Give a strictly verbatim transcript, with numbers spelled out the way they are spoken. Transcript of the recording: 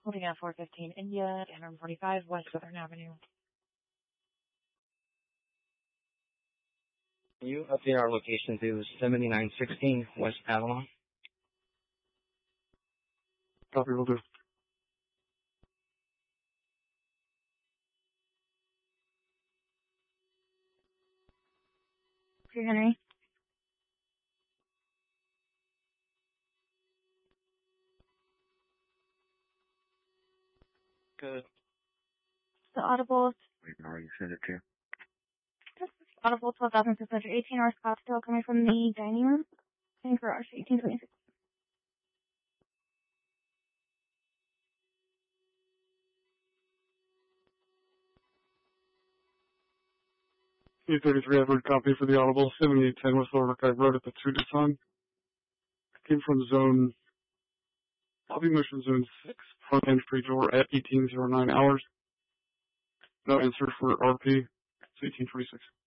Holding at four fifteen India, one forty-five West Southern Avenue. Can you update our location to seventy-nine sixteen West Avalon? Copy, will do. Okay, Henry. Good. The audible. Wait, no, you sent it to. Audible twelve thousand six hundred eighteen North Scottsdale coming from the dining room. And garage eighteen twenty-six. eight thirty-three, I've heard copy for the audible, seventy-eight ten West Lower Archive Road at the two Tucson. Came from zone, lobby motion zone six, front entry door at eighteen oh nine hours. No answer for R P, it's eighteen twenty-six.